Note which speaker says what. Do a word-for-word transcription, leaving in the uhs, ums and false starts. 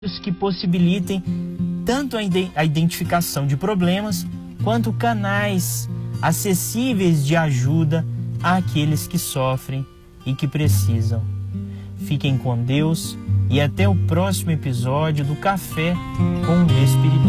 Speaker 1: que possibilitem tanto a identificação de problemas quanto canais acessíveis de ajuda àqueles que sofrem e que precisam. Fiquem com Deus e até o próximo episódio do Café com o Espírito.